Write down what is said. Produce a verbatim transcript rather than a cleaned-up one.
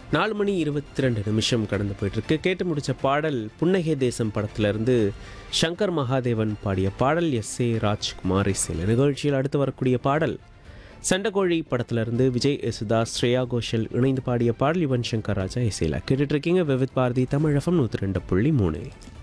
நாலு மணி இருபத்தி ரெண்டு நிமிஷம் கடந்து போயிட்டுருக்கு. கேட்டு முடித்த பாடல் புன்னகை தேசம் படத்திலிருந்து சங்கர் மகாதேவன் பாடிய பாடல். எஸ் ஏ ராஜ்குமார் இசையில். நிகழ்ச்சியில் அடுத்து வரக்கூடிய பாடல் சண்டைக்கோழி படத்திலிருந்து விஜய் யேசுதாஸ் ஸ்ரேயா கோஷல் இணைந்து பாடிய பாடல். யுவன் சங்கர் ராஜா இசையில் கேட்டுட்ருக்கீங்க. விவித் பாரதி தமிழ் எஃப்எம் நூற்றி ரெண்டு புள்ளி மூணு.